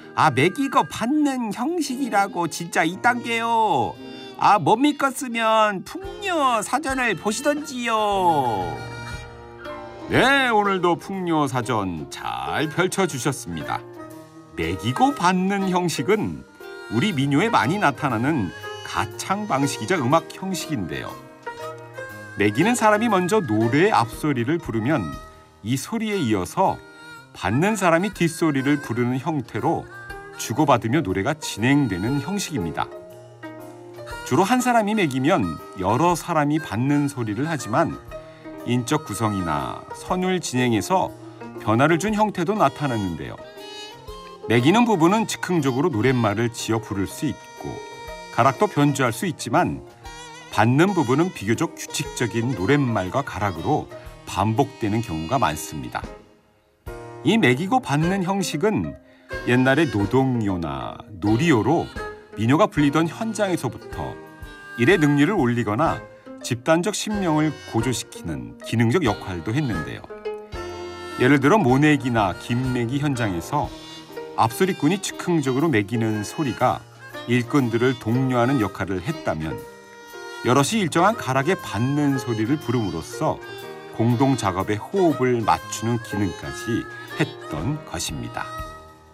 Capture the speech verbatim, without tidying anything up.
아, 매기고 받는 형식이라고 진짜 이딴게요. 아, 못 믿겠으면 풍요 사전을 보시던지요. 네, 오늘도 풍요 사전 잘 펼쳐주셨습니다. 매기고 받는 형식은 우리 민요에 많이 나타나는 가창 방식이자 음악 형식인데요. 매기는 사람이 먼저 노래의 앞소리를 부르면 이 소리에 이어서 받는 사람이 뒷소리를 부르는 형태로 주고받으며 노래가 진행되는 형식입니다. 주로 한 사람이 매기면 여러 사람이 받는 소리를 하지만 인적 구성이나 선율 진행에서 변화를 준 형태도 나타나는데요. 매기는 부분은 즉흥적으로 노랫말을 지어 부를 수 있고 가락도 변주할 수 있지만 받는 부분은 비교적 규칙적인 노랫말과 가락으로 반복되는 경우가 많습니다. 이 매기고 받는 형식은 옛날에 노동요나 놀이요로 민요가 불리던 현장에서부터 일의 능률을 올리거나 집단적 신명을 고조시키는 기능적 역할도 했는데요. 예를 들어 모내기나 김매기 현장에서 앞소리꾼이 즉흥적으로 매기는 소리가 일꾼들을 독려하는 역할을 했다면 여럿이 일정한 가락에 받는 소리를 부름으로써 공동 작업의 호흡을 맞추는 기능까지 했던 것입니다.